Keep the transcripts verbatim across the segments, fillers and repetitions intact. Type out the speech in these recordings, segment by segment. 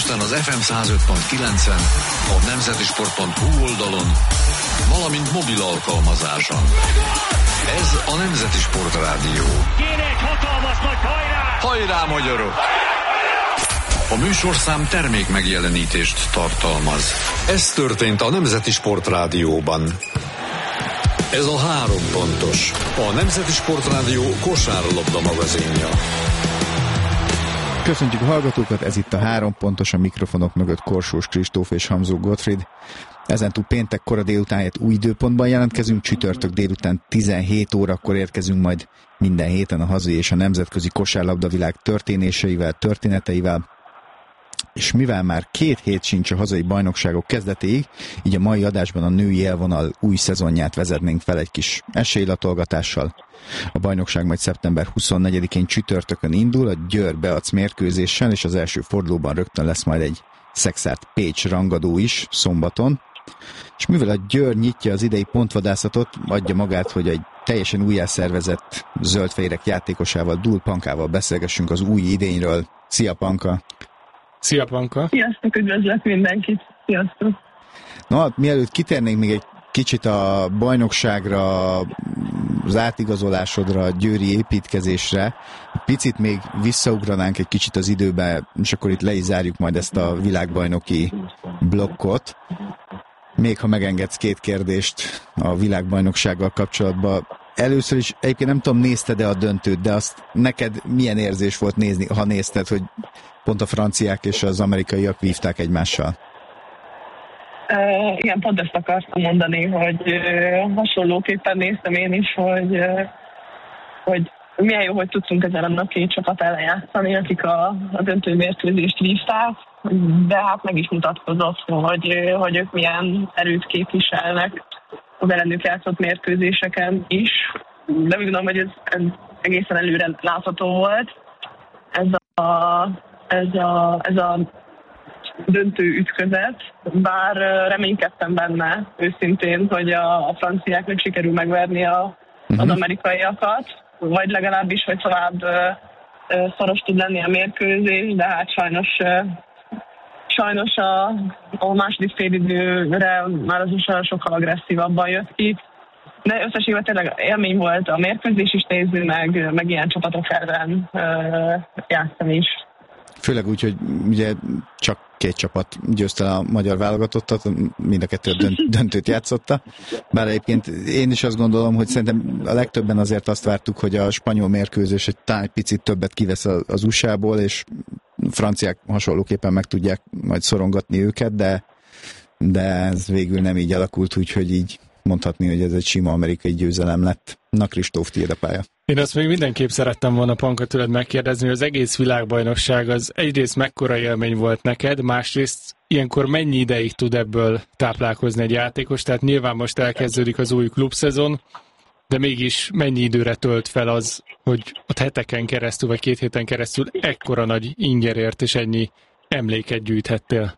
Budapesten az ef em száz öt pont kilencen, a nemzetisport pont hu oldalon, valamint mobil alkalmazáson. Ez a Nemzeti Sport Rádió. Kéne egy hatalmas nagy hajrá! Hajrá, magyarok! A műsorszám termék megjelenítést tartalmaz. Ez történt a Nemzeti Sport Rádióban. Ez a három pontos. A Nemzeti Sport Rádió kosárlabda magazinja. Köszöntjük a hallgatókat, ez itt a három pontos, a mikrofonok mögött Korsós Kristóf és Hamzó Gottfried. Ezentúl péntek kora délután egy új időpontban jelentkezünk, csütörtök délután tizenhét órakor érkezünk majd minden héten a hazai és a nemzetközi kosárlabdavilág történéseivel, történeteivel. És mivel már két hét sincs a hazai bajnokságok kezdetéig, így a mai adásban a női élvonal új szezonját vezetnénk fel egy kis esélylatolgatással. A bajnokság majd szeptember huszonnegyedikén csütörtökön indul, a Győr-Beac mérkőzéssel, és az első fordulóban rögtön lesz majd egy Szexárd-Pécs rangadó is szombaton. És mivel a Győr nyitja az idei pontvadászatot, adja magát, hogy egy teljesen újjászervezett zöldfehérek játékosával, Dúl Pankával beszélgessünk az új idényről. Szia, Panka! Szia, Panka! Sziasztok, üdvözlök mindenkit! Sziasztok! Na, mielőtt kitérnénk még egy kicsit a bajnokságra, az átigazolásodra, a győri építkezésre, picit még visszaugranánk egy kicsit az időbe, és akkor itt le is zárjuk majd ezt a világbajnoki blokkot. Még ha megengedsz két kérdést a világbajnoksággal kapcsolatban. Először is, egyébként nem tudom, nézted-e a döntőt, de azt neked milyen érzés volt nézni, ha nézted, hogy pont a franciák és az amerikaiak vívták egymással? Uh, igen, pont ezt akartam mondani, hogy uh, hasonlóképpen néztem én is, hogy, uh, hogy milyen jó, hogy tudtunk ezen a két csapat ellen játszani, akik a, a döntő mérkőzést vívták, de hát meg is mutatkozott, hogy, hogy ők milyen erőt képviselnek a velük játszott mérkőzéseken is. De úgy gondolom, hogy ez, ez egészen előre látható volt. Ez a, ez a, ez a döntő ütközet, bár reménykedtem benne őszintén, hogy a, a franciáknak sikerül megverni a, az amerikaiakat, vagy legalábbis, hogy tovább uh, szoros tud lenni a mérkőzés, de hát sajnos, uh, sajnos a, a második félidőre már az is sokkal agresszívabban jött ki. De összességében tényleg élmény volt a mérkőzés is nézni, meg, meg ilyen csapatok ellen uh, játszani is. Főleg úgy, hogy ugye csak két csapat győzte a magyar válogatottat, mind a kettő dönt, döntőt játszotta. Bár egyébként én is azt gondolom, hogy szerintem a legtöbben azért azt vártuk, hogy a spanyol mérkőzés egy talán egy picit többet kivesz az u es á-ból, és franciák hasonlóképpen meg tudják majd szorongatni őket, de, de ez végül nem így alakult, úgyhogy így mondhatni, hogy ez egy sima amerikai győzelem lett. Na, Kristóf, tiéd a pálya. Én azt még mindenképp szerettem volna, Panka, tőled megkérdezni, hogy az egész világbajnokság az egyrészt mekkora élmény volt neked, másrészt ilyenkor mennyi ideig tud ebből táplálkozni egy játékos, tehát nyilván most elkezdődik az új klubszezon, de mégis mennyi időre tölt fel az, hogy ott heteken keresztül, vagy két héten keresztül ekkora nagy ingerért és ennyi emléket gyűjthettél?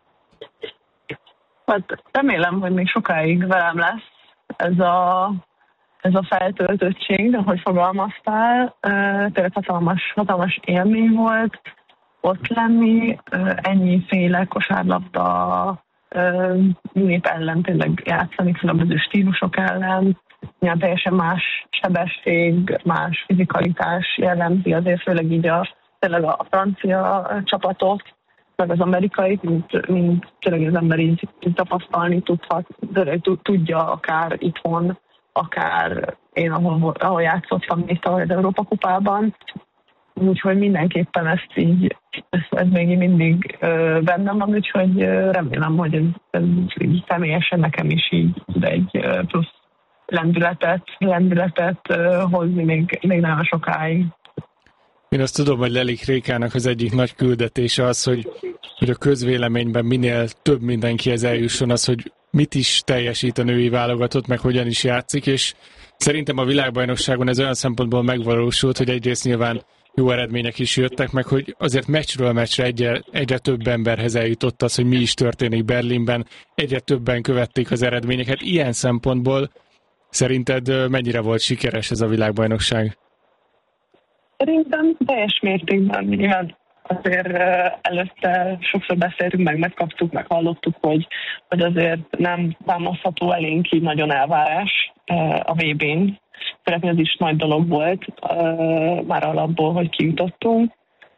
Hát remélem, hogy még sokáig velem lesz ez a ez a feltöltöttség, ahogy fogalmaztál, tényleg hatalmas, hatalmas élmény volt ott lenni, ennyiféle kosárlabda nép ellen tényleg játszani, különböző stílusok ellen, ilyen teljesen más sebesség, más fizikalitás jellemzi azért főleg így a, tényleg a francia csapatot, meg az amerikai, mint, mint tényleg az ember így tapasztalni tudhat, tudja akár itthon, akár én, ahol, ahol játszottam itt az Európa kupában. Úgyhogy mindenképpen ezt így, ez, ez még mindig ö, bennem van, úgyhogy ö, remélem, hogy ez, ez így személyesen nekem is így tud egy ö, plusz lendületet, lendületet ö, hozni még, még nagyon sokáig. Én azt tudom, hogy Lelik Rékának az egyik nagy küldetése az, hogy, hogy a közvéleményben minél több mindenkihez eljusson az, hogy mit is teljesít a női válogatott, meg hogyan is játszik, és szerintem a világbajnokságon ez olyan szempontból megvalósult, hogy egyrészt nyilván jó eredmények is jöttek, meg hogy azért meccsről meccsre egyre, egyre több emberhez eljutott az, hogy mi is történik Berlinben, egyre többen követték az eredményeket. Ilyen szempontból szerinted mennyire volt sikeres ez a világbajnokság? Szerintem teljes mértékben nyilván azért előtte sokszor beszéltünk meg, megkaptuk, meg hallottuk, hogy, hogy azért nem támaszható elénk így nagyon elvárás a vé bén. Szeretném, ez is nagy dolog volt már alapból, hogy kijutottunk.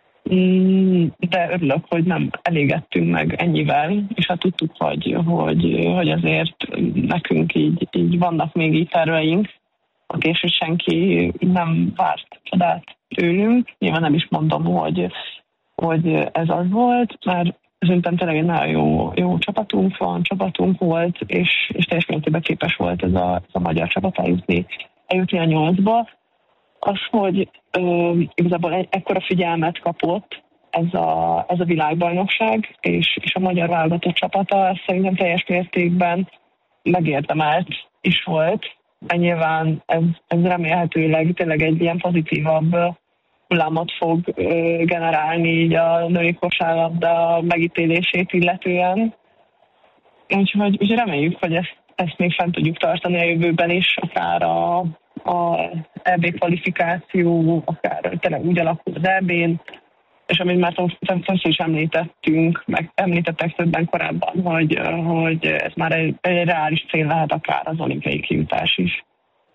De örülök, hogy nem elégettünk meg ennyivel, és hát tudtuk, hogy, hogy, hogy azért nekünk így, így vannak még így terveink, a később senki nem várt csodát tőlünk. Nyilván nem is mondom, hogy, hogy ez az volt, mert szerintem tényleg egy nagyon jó, jó csapatunk van, csapatunk volt, és, és teljes mértékben képes volt ez a, ez a magyar csapat eljutni, eljutni a nyolcba. Az, hogy ö, igazából egy, ekkora figyelmet kapott ez a, ez a világbajnokság, és, és a magyar válogatott csapata, ez szerintem teljes mértékben megérdemelt is volt. Nyilván ez, ez remélhetőleg tényleg egy ilyen pozitívabb hullámot fog ö, generálni így a női kosárlabda megítélését illetően. Úgyhogy, úgyhogy reméljük, hogy ezt, ezt még fent tudjuk tartani a jövőben is, akár a, a é bé kvalifikáció, akár tényleg úgy alakul az é bén, és amit már többször is említettünk, meg említettek többen korábban, hogy, hogy ez már egy, egy reális cél lehet akár az olimpiai kijutás is.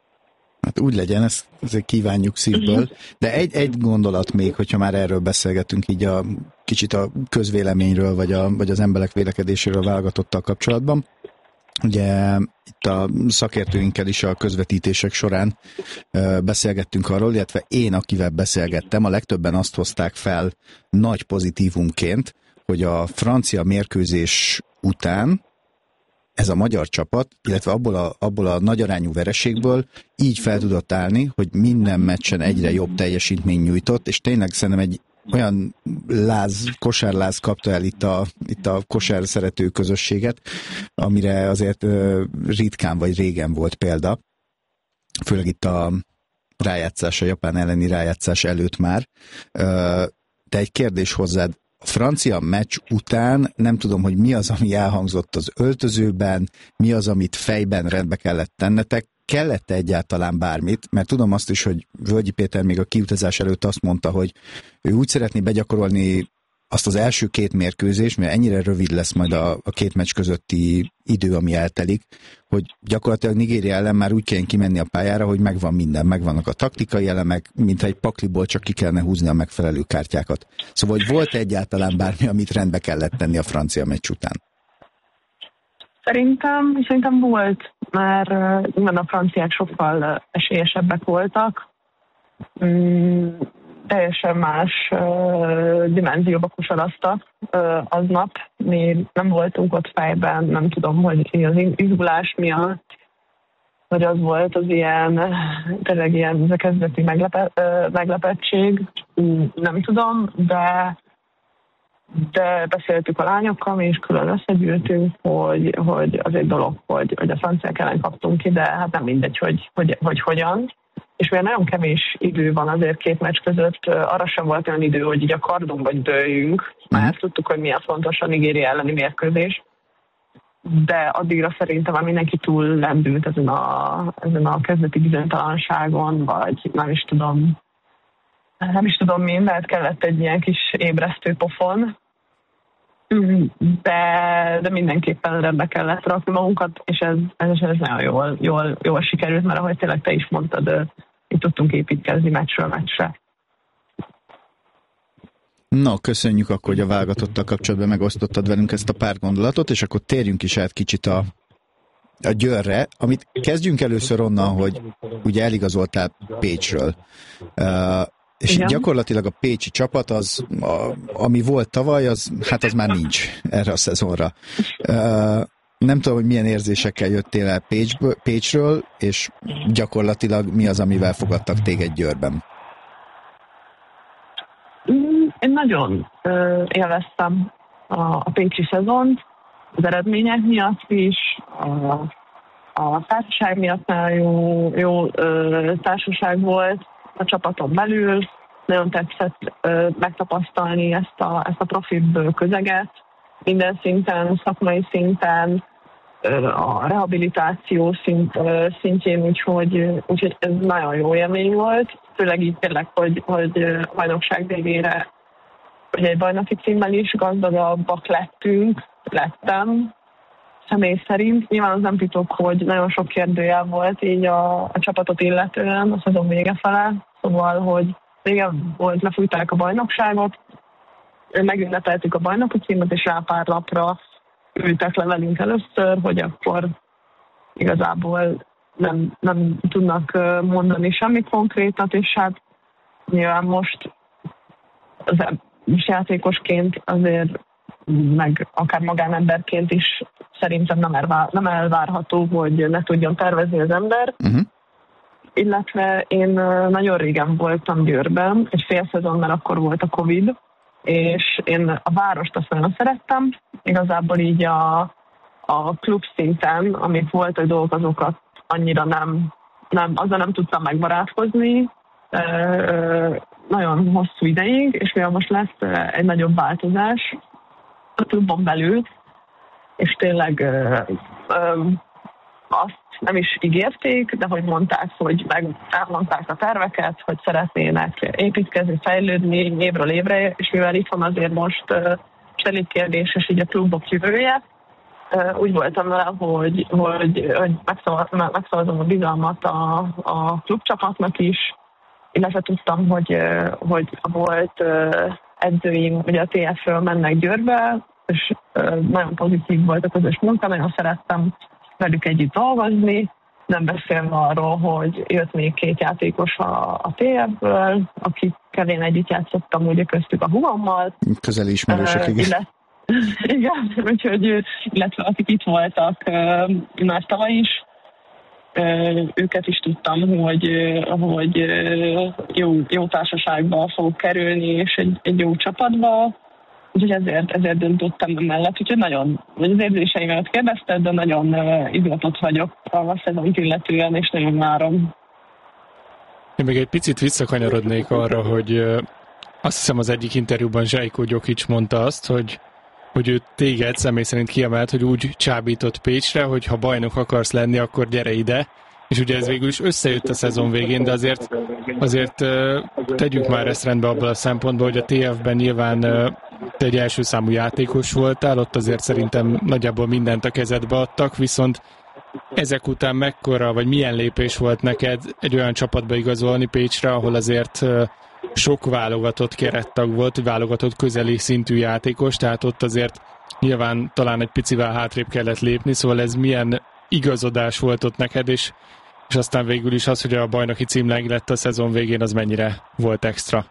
Hát úgy legyen, ezt azért kívánjuk szívből, de egy, egy gondolat még, hogyha már erről beszélgetünk így a kicsit a közvéleményről, vagy, a, vagy az emberek vélekedéséről válogatottal kapcsolatban. Ugye itt a szakértőinkkel is a közvetítések során beszélgettünk arról, illetve én, akivel beszélgettem, a legtöbben azt hozták fel nagy pozitívumként, hogy a francia mérkőzés után ez a magyar csapat, illetve abból a, abból a nagyarányú vereségből így fel tudott állni, hogy minden meccsen egyre jobb teljesítmény nyújtott, és tényleg szerintem egy olyan láz, kosárláz kapta el itt a, itt a kosár szerető közösséget, amire azért uh, ritkán vagy régen volt példa, főleg itt a rájátszás, a japán elleni rájátszás előtt már. Uh, de egy kérdés hozzád, a francia meccs után nem tudom, hogy mi az, ami elhangzott az öltözőben, mi az, amit fejben rendbe kellett tennetek, kellett egyáltalán bármit, mert tudom azt is, hogy Völgyi Péter még a kiutazás előtt azt mondta, hogy ő úgy szeretné begyakorolni azt az első két mérkőzést, mert ennyire rövid lesz majd a, a két meccs közötti idő, ami eltelik, hogy gyakorlatilag Nigéria ellen már úgy kell kimenni a pályára, hogy megvan minden, megvannak a taktikai elemek, mintha egy pakliból csak ki kellene húzni a megfelelő kártyákat. Szóval, hogy volt egyáltalán bármi, amit rendbe kellett tenni a francia meccs után? Szerintem, szerintem volt, mert uh, a franciák sokkal uh, esélyesebbek voltak. Mm, teljesen más uh, dimenzióba kosaraztak uh, aznap. Mi nem voltunk ott fejben, nem tudom, hogy az izgulás miatt, vagy az volt az ilyen, tényleg ilyen ez a kezdeti meglepe, uh, meglepettség, mm, nem tudom, de de beszéltük a lányokkal, és külön összegyűltünk, hogy, hogy az egy dolog, hogy, hogy a franciák ellen kaptunk ki, de hát nem mindegy, hogy, hogy, hogy hogyan. És mivel nagyon kevés idő van azért két meccs között, arra sem volt olyan idő, hogy így a kardunkba dőljünk, mert mm. tudtuk, hogy milyen fontos a Nigéria elleni mérkőzés. De addigra szerintem már mindenki túl lendült ezen a, ezen a kezdeti bizonytalanságon, vagy nem is tudom, nem is tudom mi, mert kellett egy ilyen kis ébresztő pofon, de, de mindenképpen rendbe kellett rakni magunkat, és ez, ez, ez nagyon jól, jól, jól sikerült, mert ahogy tényleg te is mondtad, itt tudtunk építkezni meccsről meccsre. Na, köszönjük akkor, hogy a válogatottal kapcsolatban megosztottad velünk ezt a pár gondolatot, és akkor térjünk is át kicsit a, a Győrre, amit kezdjünk először onnan, hogy ugye eligazoltál Pécsről. Uh, És igen. Gyakorlatilag a pécsi csapat, az, a, ami volt tavaly, az, hát az már nincs erre a szezonra. Uh, nem tudom, hogy milyen érzésekkel jöttél el Pécsből, Pécsről, és gyakorlatilag mi az, amivel fogadtak téged Győrben? Én nagyon uh, élveztem a, a pécsi szezont, az eredmények miatt is, a, a társaság miatt nagyon jó, jó uh, társaság volt a csapaton belül, nagyon tetszett ö, megtapasztalni ezt a, ezt a profibb közeget, minden szinten, szakmai szinten, ö, a rehabilitáció szint, ö, szintjén, úgyhogy, úgyhogy ez nagyon jó élmény volt, főleg így tényleg, hogy, hogy a bajnokság végére ugye egy bajnoki címmel is gazdagabbak lettünk, lettem személy szerint. Nyilván az nem titok, hogy nagyon sok kérdőjel volt így a, a csapatot illetően a szezon vége fele, szóval, hogy vége volt, lefújták a bajnokságot, megünnepeltük a bajnoki címet, és rá pár lapra ültek le velünk először, hogy akkor igazából nem, nem tudnak mondani semmi konkrétat, és hát nyilván most az játékosként azért, meg akár magánemberként is szerintem nem, elvár, nem elvárható, hogy ne tudjon tervezni az ember. Uh-huh. Illetve én nagyon régen voltam Győrben, egy fél szezon, mert akkor volt a Covid, és én a várost azt nagyon szerettem. Igazából így a, a klub szinten, amik voltak dolgok, azokat annyira nem, nem, azzal nem tudtam megbarátkozni e, e, nagyon hosszú ideig, és mivel most lesz egy nagyobb változás a klubon belül, és tényleg e, e, azt nem is ígérték, de hogy mondták, hogy meg elmondták a terveket, hogy szeretnének építkezni, fejlődni évről évre, és mivel itt van azért most uh, elég kérdéses így a klubok jövője, uh, úgy voltam vele, hogy, hogy, hogy megszavazom a bizalmat a, a klubcsapatnak is, illetve tudtam, hogy, uh, hogy volt uh, edzőim, ugye a té ef-ről mennek Győrbe, és uh, nagyon pozitív volt a közös munka, nagyon szerettem velük együtt dolgozni, nem beszélve arról, hogy jött még két játékos a, a té ef-ből, akikkel én együtt játszottam, ugye köztük a hugommal. Közeli ismerősök, uh, igen. Igen, úgyhogy, illetve akik itt voltak uh, már tavaly is, uh, őket is tudtam, hogy, uh, hogy uh, jó, jó társaságba fogok kerülni, és egy, egy jó csapatba. Úgyhogy ezért, ezért döntöttem mellett, úgyhogy nagyon, vagy az érzéseimet kérdezted, de nagyon uh, izgatott vagyok a szezont illetően, és nagyon várom. Én még egy picit visszakanyarodnék arra, hogy uh, azt hiszem az egyik interjúban Željko Đokić mondta azt, hogy, hogy ő téged személy szerint kiemelt, hogy úgy csábított Pécsre, hogy ha bajnok akarsz lenni, akkor gyere ide. És ugye ez végül is összejött a szezon végén, de azért, azért uh, tegyük már ezt rendbe abban a szempontból, hogy a té ef-ben nyilván uh, te egy első számú játékos voltál, ott azért szerintem nagyjából mindent a kezedbe adtak, viszont ezek után mekkora, vagy milyen lépés volt neked egy olyan csapatba igazolni Pécsre, ahol azért uh, sok válogatott kerettag volt, válogatott közeli szintű játékos, tehát ott azért nyilván talán egy picivel hátrébb kellett lépni, szóval ez milyen igazodás volt ott neked, és, és aztán végül is az, hogy a bajnoki cím lett a szezon végén, az mennyire volt extra?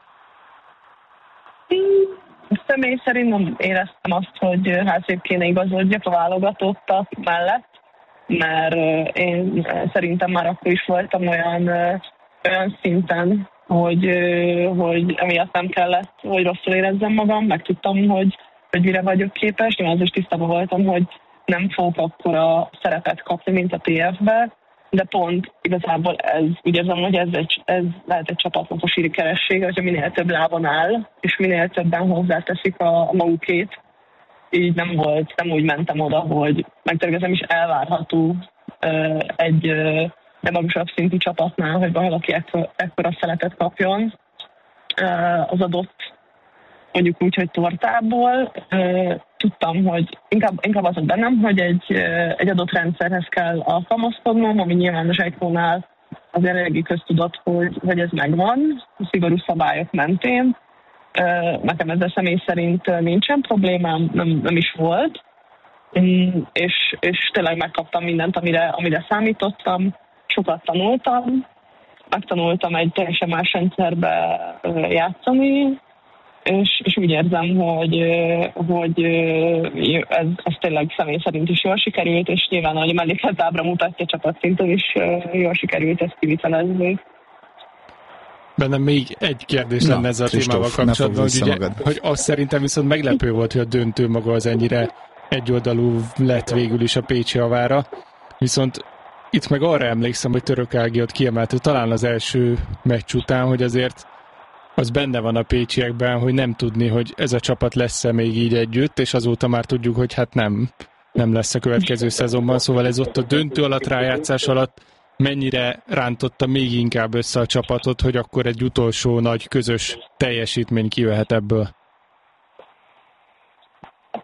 Személy szerint nem éreztem azt, hogy hátrébb kéne igazodjak a válogatottak mellett, mert én szerintem már akkor is voltam olyan, olyan szinten, hogy, hogy emiatt nem kellett, hogy rosszul érezzem magam, meg tudtam, hogy, hogy mire vagyok képes, én az is tisztában voltam, hogy nem fogok akkora szerepet kapni, mint a té ef-be, de pont igazából ez, úgy érzem, hogy ez, egy, ez lehet egy csapatnak a sikeressége, hogyha minél több lábon áll, és minél többen hozzáteszik a, a magukét. Így nem volt, nem úgy mentem oda, hogy megtervezem is elvárható uh, egy uh, de magasabb szintű csapatnál, hogy valaki ekkor, ekkora szeletet kapjon uh, az adott, mondjuk úgy, hogy tortából. Uh, tudtam, hogy inkább, inkább az bennem, hogy egy, uh, egy adott rendszerhez kell alkalmazkodnom, ami nyilván a Željkónál azért eléggé köztudott, hogy, hogy ez megvan, a szigorú szabályok mentén. Uh, nekem ezzel személy szerint nincsen problémám, nem, nem is volt, um, és, és tényleg megkaptam mindent, amire, amire számítottam. Sokat tanultam, megtanultam egy teljesen más rendszerbe játszani, és, és úgy érzem, hogy, hogy ez, ez tényleg személy szerint is jól sikerült, és nyilván, ahogy a mellékelt ábra mutatja, csapatszinten is jól sikerült ezt kivitelezni. Bennem még egy kérdés Na, lenne ezzel a témával kapcsolatban, hogy, ugye, hogy azt szerintem viszont meglepő volt, hogy a döntő maga az ennyire egyoldalú lett végül is a pécsi javára, viszont itt meg arra emlékszem, hogy Török Ági ott kiemelte talán az első meccs után, hogy azért az benne van a pécsiekben, hogy nem tudni, hogy ez a csapat lesz-e még így együtt, és azóta már tudjuk, hogy hát nem, nem lesz a következő szezonban, szóval ez ott a döntő alatt, rájátszás alatt mennyire rántotta még inkább össze a csapatot, hogy akkor egy utolsó nagy közös teljesítmény kijöhet ebből?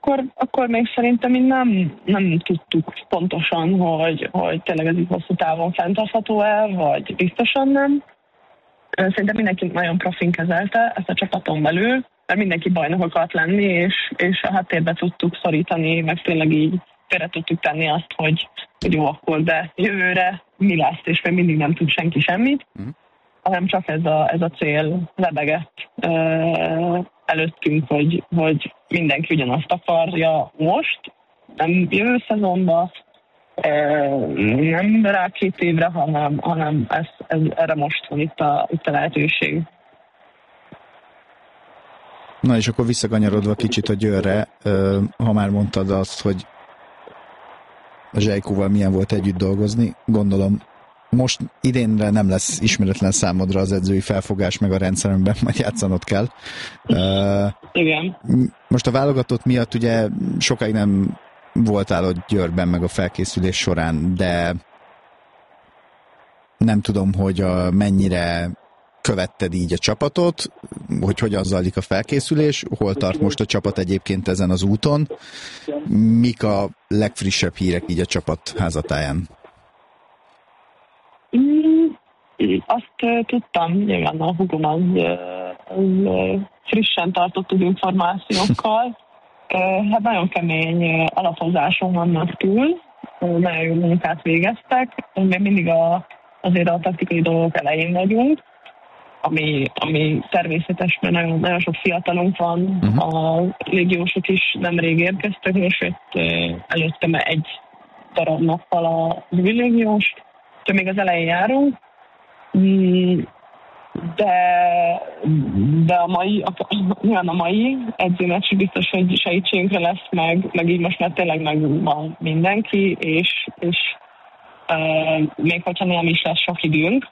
akkor, akkor még szerintem mi nem, nem tudtuk pontosan, hogy, hogy tényleg ez így hosszú távon fenntartható-e, vagy biztosan nem. Szerintem mindenki nagyon profin kezelte ezt a csapaton belül, mert mindenki bajnok akart lenni, és, és a háttérbe tudtuk szorítani, meg tényleg így félre tudtuk tenni azt, hogy, hogy jó, akkor de jövőre mi lesz, és még mindig nem tud senki semmit, mm. hanem csak ez a, ez a cél lebegett uh, előttünk, hogy, hogy mindenki ugyanazt akarja most, nem jövő szezonban, uh, nem rá két évre, hanem, hanem ez, ez, erre most van itt a, itt a lehetőség. Na és akkor visszakanyarodva kicsit a Győrre, ha már mondtad azt, hogy a Zsejkóval milyen volt együtt dolgozni, gondolom most idénre nem lesz ismeretlen számodra az edzői felfogás, meg a rendszer, amiben majd játszanod kell. Igen. Most a válogatott miatt ugye sokáig nem voltál ott Győrben, meg a felkészülés során, de nem tudom, hogy a, mennyire követted így a csapatot, hogy hogyan zajlik a felkészülés, hol tart most a csapat egyébként ezen az úton, mik a legfrissebb hírek így a csapat házatáján? Mm, azt uh, tudtam, nyilván a hugom az, az uh, frissen tartott az információkkal. Uh, hát nagyon kemény alapozáson vannak túl, uh, nagyon jó munkát végeztek, még mindig a, azért a taktikai dolgok elején vagyunk, ami, ami természetes, mert nagyon, nagyon sok fiatalunk van, uh-huh. A légiósok is nemrég érkeztek, és itt előttem egy darab nappal a légiós, úgyhogy még az elején járunk, de, de a mai, a, a mai edzőmeccs biztos, hogy segítségünkre lesz, meg, meg így most már tényleg megvan mindenki, és, és e, még hogyha nem is lesz sok időnk,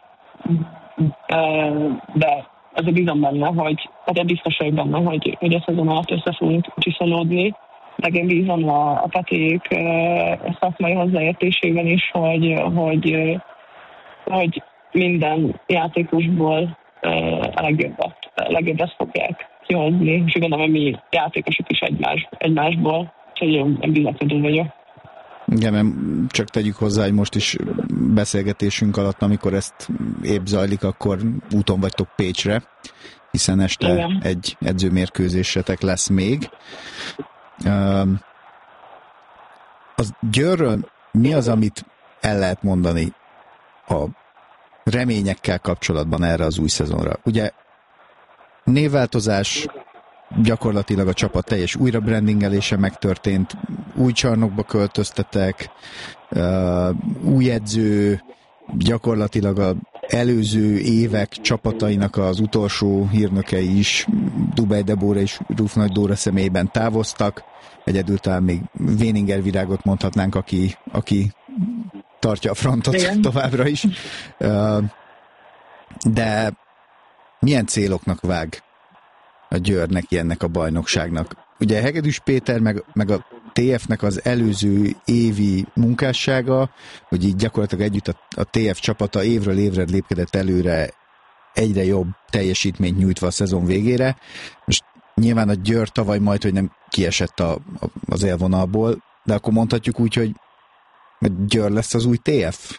de azért bízom benne, hogy, hát biztos vagyok benne, hogy, hogy a szezon alatt össze fogunk csiszolódni, meg én bízom a, a Peték a szakmai hozzáértésében is, hogy, hogy, hogy minden játékosból a legjobbat, a legjobbat fogják kihozni, és gondolom, hogy mi játékosok is egymás, egymásból, úgyhogy én bizakodó vagyok. Igen, mert csak tegyük hozzá, hogy most is beszélgetésünk alatt, amikor ezt épp zajlik, akkor úton vagytok Pécsre, hiszen este igen. Egy edzőmérkőzésetek lesz még. Az Győrről mi az, amit el lehet mondani a reményekkel kapcsolatban erre az új szezonra? Ugye névváltozás, gyakorlatilag a csapat teljes újrabrandingelése megtörtént, új csarnokba költöztetek, új edző, gyakorlatilag az előző évek csapatainak az utolsó hírnökei is, Dubej Debóra és Ruf Nagy Dóra személyében távoztak, egyedül talán még Véninger Virágot mondhatnánk, aki, aki tartja a frontot igen. Továbbra is. De milyen céloknak vág a Győrnek, ennek a bajnokságnak? Ugye Hegedűs Péter, meg, meg a té ef-nek az előző évi munkássága, hogy így gyakorlatilag együtt a, a té ef csapata évről évre lépkedett előre, egyre jobb teljesítményt nyújtva a szezon végére. Most nyilván a Győr tavaly majd, hogy nem kiesett a, a, az élvonalból, de akkor mondhatjuk úgy, hogy Győr lesz az új té ef?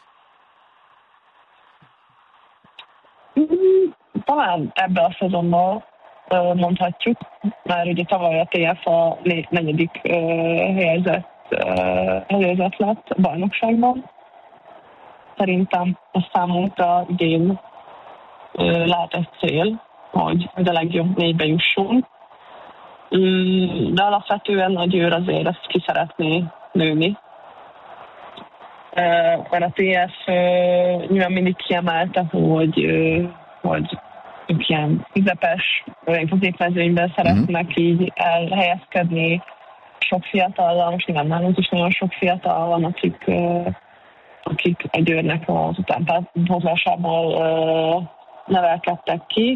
Talán ebbe a szezonban mondhatjuk, már ugye tavaly a té ef a negyedik helyezett, helyezett lett a bajnokságban. Szerintem a számunkra idén lehet ez cél, hogy a legjobb négybe jussunk. De alapvetően a Győr azért ezt ki szeretné nőni. Mert a té ef nyilván mindig kiemelte, hogy, hogy ők ilyen közepes, olyan középmezőnyben szeretnek mm. így elhelyezkedni. Sok fiatallal, most nyilván nálunk is nagyon sok fiatal van, akik, akik a Győrnek az utánpótlásából nevelkedtek ki.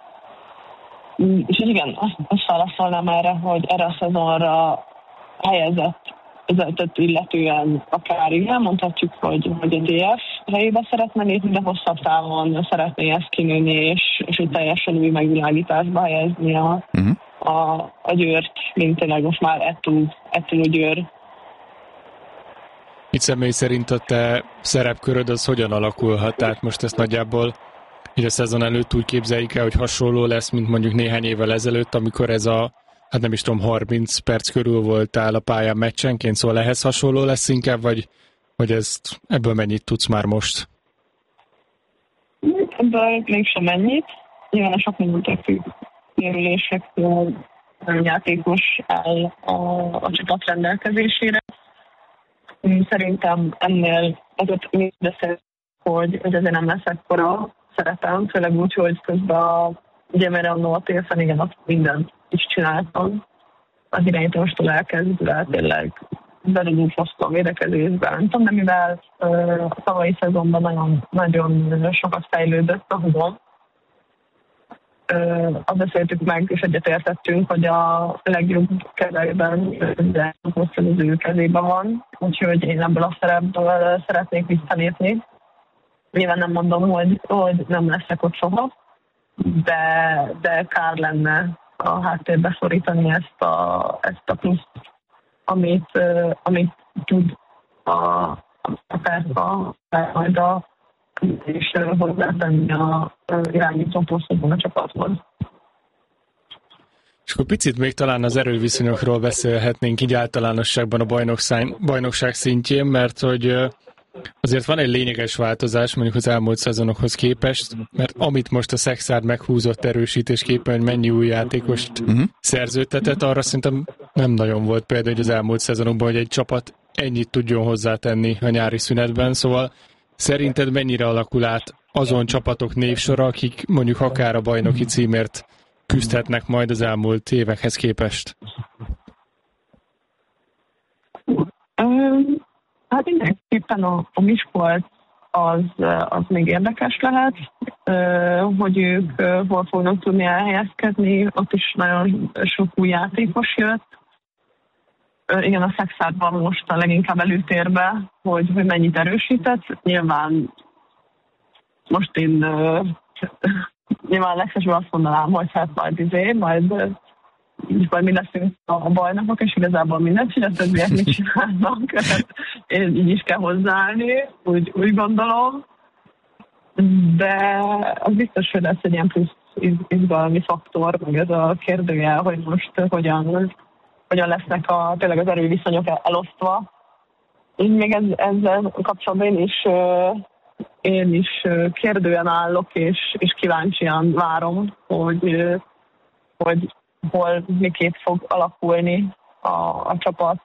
És igen, azt, azt válaszolnám erre, hogy erre a szezonra helyezett vezetett illetően akár igen, mondhatjuk, hogy, hogy a té ef helyébe szeretne lépni, de hosszabb távon szeretné ezt kinőni, és, és egy teljesen új megvilágításba helyezni a, uh-huh. a, a Győrt, mint tényleg most már ettől, ettől a Győr. Itt személy szerint a te szerepköröd az hogyan alakulhat? Tehát most ezt nagyjából így a szezon előtt úgy képzeljük el, hogy hasonló lesz, mint mondjuk néhány évvel ezelőtt, amikor ez a, hát nem is tudom, harminc perc körül voltál a pályán meccsenként, szóval ehhez hasonló lesz inkább, vagy, vagy ezt, ebből mennyit tudsz már most? Ebből mégsem mennyit. Nyilván a sok mindentől függ, sérülésektől, játékos áll a, a csapat rendelkezésére. Szerintem ennél azért még beszélt, hogy, hogy ezért nem lesz ekkora szeretem, főleg úgy, hogy közben a, ugye mert annól a télfen, igen, azt mindent is csináltam. Az irányítástól elkezdve tényleg belül hoztam a védekezésben. Nem tudom, de mivel uh, a tavalyi szezonban nagyon, nagyon sokat fejlődött a húzom, uh, azt beszéltük meg, és egyetértettünk, hogy a legjobb kezekben most az ő kezében van, úgyhogy én ebből a szerepből szeretnék visszalépni. Nyilván nem mondom, hogy, hogy nem leszek ott soha, de, de kár lenne a háttérbe szorítani ezt a, ezt a pluszt, amit, uh, amit tud a, a perca, majd a és hozzátenni a irányító posztokban a csapathoz. És akkor picit még talán az erőviszonyokról beszélhetnénk így általánosságban a bajnokság, bajnokság szintjén, mert hogy azért van egy lényeges változás mondjuk az elmúlt szezonokhoz képest, mert amit most a Szexárd meghúzott erősítésképpen, hogy mennyi új játékost uh-huh. szerződtetett, arra szerintem nem nagyon volt például az elmúlt szezonokban, hogy egy csapat ennyit tudjon hozzátenni a nyári szünetben, szóval szerinted mennyire alakul át azon csapatok névsora, akik mondjuk akár a bajnoki címért küzdhetnek majd az elmúlt évekhez képest? Um, hát mindenképpen a, a Miskolc az, az még érdekes lehet, uh, hogy ők uh, hol fognak tudni elhelyezkedni, ott is nagyon sok új játékos jött. Uh, igen, a Szexárdban most a leginkább előtérbe, hogy, hogy mennyit erősített. Nyilván most én uh, nyilván legszesből azt mondanám, hogy hát majd izé, majd, majd mi leszünk a bajnokok, és igazából mindent csinál, többiek mit csinálnak. Én így is kell hozzáállni, úgy, úgy gondolom. De az biztos, hogy lesz egy ilyen plusz izgalmi faktor, meg ez a kérdője, hogy most hogyan, hogyan lesznek a, tényleg az erőviszonyok elosztva. Így még ez, ezzel kapcsolatban én is Én is kérdően állok, és, és kíváncsian várom, hogy, hogy hol miképp fog alakulni a, a csapat.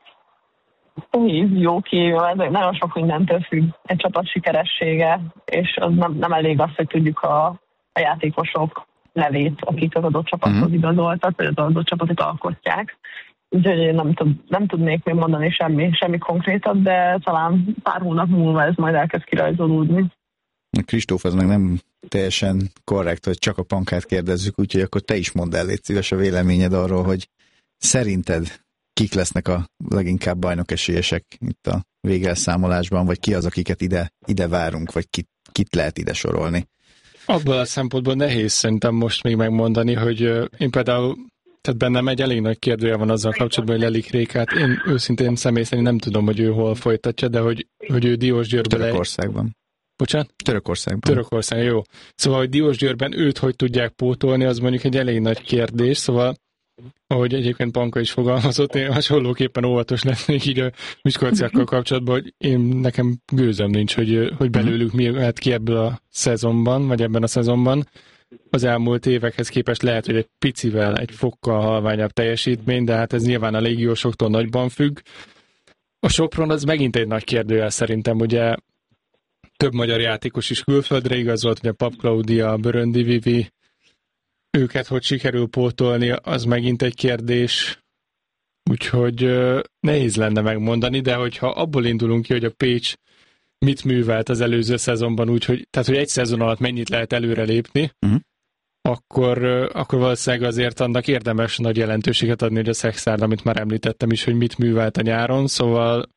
Jó ki, ez nagyon sok mindentől függ egy csapat sikeressége, és az nem, nem elég az, hogy tudjuk a, a játékosok nevét, akik az adott csapathoz igazoltak, vagy az adott csapatot alkotják. Úgyhogy én nem, tud, nem tudnék még mondani semmi, semmi konkrétat, de talán pár hónap múlva ez majd elkezd kirajzolódni. Kristóf, az meg nem teljesen korrekt, hogy csak a Pankát kérdezzük, úgyhogy akkor te is mondd el, légy szíves a véleményed arról, hogy szerinted kik lesznek a leginkább bajnokesélyesek itt a végelszámolásban, vagy ki az, akiket ide, ide várunk, vagy kit, kit lehet ide sorolni? Abban a szempontból nehéz szerintem most még megmondani, hogy én például, tehát bennem egy elég nagy kérdője van azzal kapcsolatban, hogy Lelik Rékát. Én őszintén személy szerint nem tudom, hogy ő hol folytatja, de hogy, hogy ő Diósgyőrből... Törökországban. Bocsánat? Törökországban. Törökország, jó. Szóval, hogy Diósgyőrben őt hogy tudják pótolni, az mondjuk egy elég nagy kérdés, szóval ahogy egyébként Panka is fogalmazott, én hasonlóképpen óvatos lennék így a miskolciakkal kapcsolatban, hogy én nekem gőzöm nincs, hogy, hogy belőlük mi lehet ki ebből a szezonban, vagy ebben a szezonban. Az elmúlt évekhez képest lehet, hogy egy picivel, egy fokkal halványabb teljesítmény, de hát ez nyilván a légiósoktól nagyban függ. A Sopron az megint egy nagy kérdőjel szerintem, ugye több magyar játékos is külföldre igazolt, ugye Pap Klaudia, Böröndi Vivi, őket hogy sikerül pótolni, az megint egy kérdés. Úgyhogy uh, nehéz lenne megmondani, de hogyha abból indulunk ki, hogy a Pécs mit művelt az előző szezonban, úgyhogy, tehát hogy egy szezon alatt mennyit lehet előrelépni, uh-huh. akkor, uh, akkor valószínűleg azért annak érdemes nagy jelentőséget adni, hogy a Szexárd, amit már említettem is, hogy mit művelt a nyáron, szóval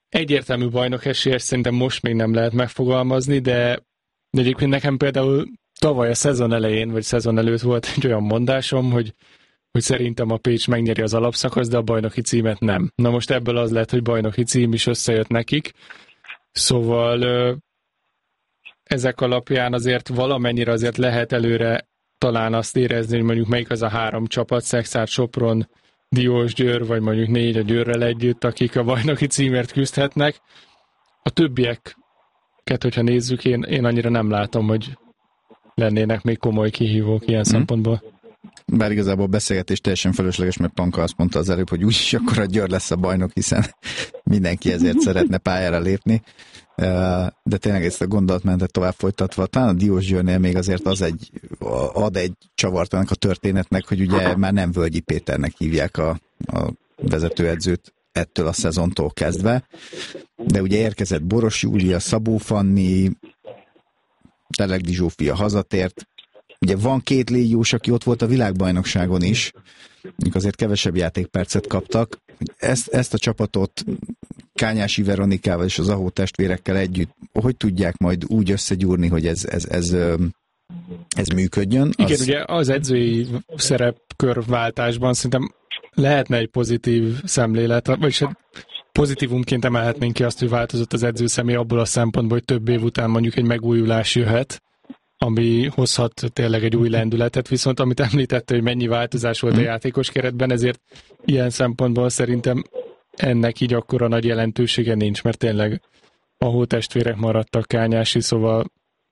egyértelmű bajnok esélyes szerintem most még nem lehet megfogalmazni, de, de egyébként nekem például tavaly a szezon elején, vagy szezon előtt volt egy olyan mondásom, hogy, hogy szerintem a Pécs megnyeri az alapszakasz, de a bajnoki címet nem. Na most ebből az lett, hogy bajnoki cím is összejött nekik. Szóval ezek alapján azért valamennyire azért lehet előre talán azt érezni, hogy mondjuk melyik az a három csapat, Szekszárd, Sopron, Diósgyőr, vagy mondjuk négy a Győrrel együtt, akik a bajnoki címért küzdhetnek. A többieket, hogyha nézzük, én, én annyira nem látom, hogy lennének még komoly kihívók ilyen mm. szempontból. Bár igazából a beszélgetés teljesen fölösleges, mert Panka azt mondta az előbb, hogy úgyis akkor a Győr lesz a bajnok, hiszen mindenki ezért szeretne pályára lépni. De tényleg ezt a gondolatmenetet tovább folytatva, talán a Diósgyőrnél még azért az egy, ad egy csavart annak a történetnek, hogy ugye már nem Völgyi Péternek hívják a, a vezetőedzőt ettől a szezontól kezdve, de ugye érkezett Boros Júlia, Szabó Fanni, Telegdi Zsófia hazatért. Ugye van két légiós, aki ott volt a világbajnokságon is, amik azért kevesebb játékpercet kaptak. Ezt, ezt a csapatot Kányási Veronikával és az Ahó testvérekkel együtt, hogy tudják majd úgy összegyúrni, hogy ez, ez, ez, ez működjön? Igen, az... ugye az edzői szerepkörváltásban szerintem lehetne egy pozitív szemlélet, vagyis pozitívumként emelhetnénk ki azt, hogy változott az edző személy abból a szempontból, hogy több év után mondjuk egy megújulás jöhet, ami hozhat tényleg egy új lendületet, viszont amit említette, hogy mennyi változás volt a játékos keretben, ezért ilyen szempontból szerintem ennek így akkora nagy jelentősége nincs, mert tényleg a hótestvérek maradtak, Kányási, szóval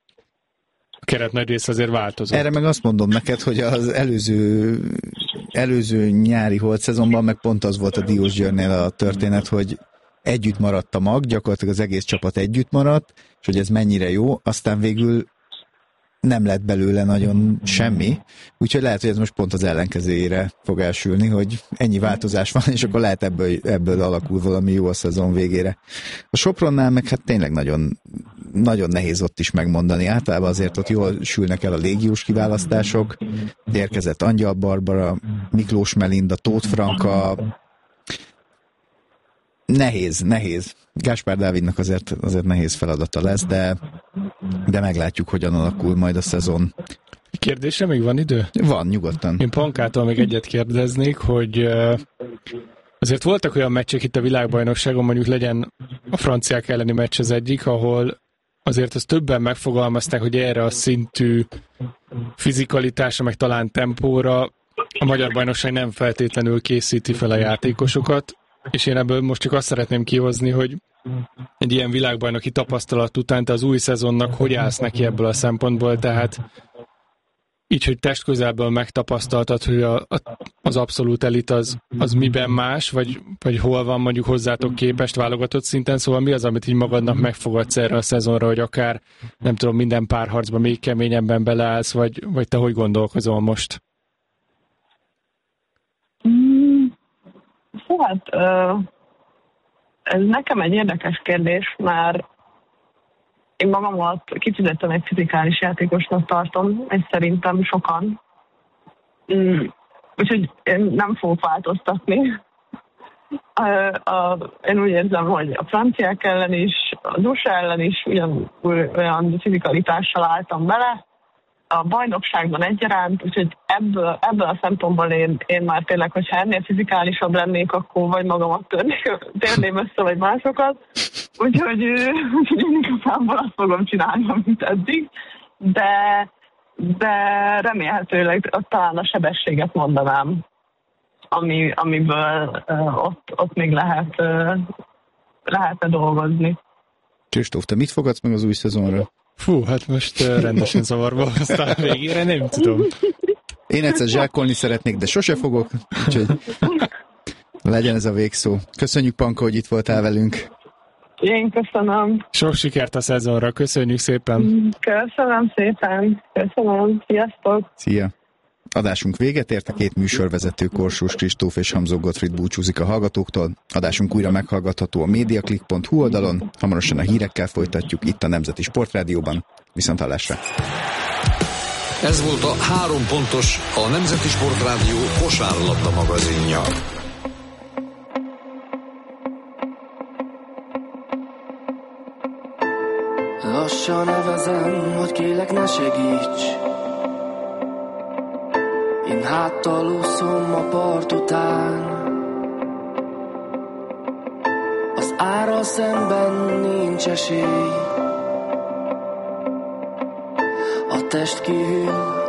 a keret nagy része azért változott. Erre meg azt mondom neked, hogy az előző, előző nyári holt szezonban meg pont az volt a Diósgyőrnél a történet, hogy együtt maradt a mag, gyakorlatilag az egész csapat együtt maradt, és hogy ez mennyire jó, aztán végül nem lett belőle nagyon semmi, úgyhogy lehet, hogy ez most pont az ellenkezőjére fog elsülni, hogy ennyi változás van, és akkor lehet ebből, ebből alakul valami jó a szezon végére. A Sopronnál meg hát tényleg nagyon, nagyon nehéz ott is megmondani. Általában azért ott jól sülnek el a légiós kiválasztások, érkezett Angyal Barbara, Miklós Melinda, Tóth Franka, nehéz, nehéz. Gáspár Dávidnak azért, azért nehéz feladata lesz, de, de meglátjuk, hogyan alakul majd a szezon. Kérdésre még van idő? Van, nyugodtan. Én Pankától még egyet kérdeznék, hogy azért voltak olyan meccsek itt a világbajnokságon, mondjuk legyen a franciák elleni meccs az egyik, ahol azért azt többen megfogalmazták, hogy erre a szintű fizikalitásra, meg talán tempóra a magyar bajnokság nem feltétlenül készíti fel a játékosokat, és én ebből most csak azt szeretném kihozni, hogy egy ilyen világbajnoki tapasztalat után te az új szezonnak hogy állsz neki ebből a szempontból, tehát így, hogy testközelből megtapasztaltad, hogy a, a, az abszolút elit az, az miben más, vagy, vagy hol van mondjuk hozzátok képest válogatott szinten, szóval mi az, amit így magadnak megfogadsz erre a szezonra, hogy akár, nem tudom, minden párharcban még keményebben beleállsz, vagy, vagy te hogy gondolkozol most? Hát, ez nekem egy érdekes kérdés, mert én magamat kifejezetten egy fizikális játékosnak tartom, és szerintem sokan. Úgyhogy én nem fogok változtatni. Én úgy érzem, hogy a franciák ellen is, az u es á ellen is ugyan, olyan fizikalitással álltam bele, a bajnokságban egyaránt, úgyhogy ebből, ebből a szempontból én, én már tényleg, hogyha ennél fizikálisabb lennék, akkor vagy magamat térném össze, vagy másokat. Úgyhogy, úgyhogy én igazából azt fogom csinálni, amit eddig. De, de remélhetőleg talán a sebességet mondanám, ami, amiből uh, ott, ott még lehet, uh, lehetne dolgozni. Kristóf, te mit fogadsz meg az új szezonra? Fú, hát most uh, rendesen zavarba hoztál a végére, nem tudom. Én egyszer zsákolni szeretnék, de sose fogok, úgyhogy legyen ez a végszó. Köszönjük, Panka, hogy itt voltál velünk. Én köszönöm. Sok sikert a szezonra, köszönjük szépen. Köszönöm szépen, köszönöm, sziasztok. Szia. Adásunk véget ért, a két műsorvezető, Korsós Kristóf és Hamzó Gottfried búcsúzik a hallgatóktól. Adásunk újra meghallgatható a mediaclick pont hu oldalon, hamarosan a hírekkel folytatjuk itt a Nemzeti Sportrádióban. Viszont hallásra! Ez volt a három pontos, a Nemzeti Sportrádió kosárlabda magazinja. Lassan Hangosan nevezem, hogy kélek ne segíts. Én háttal úszom a part után. Az árral szemben nincs esély. A test kihűl,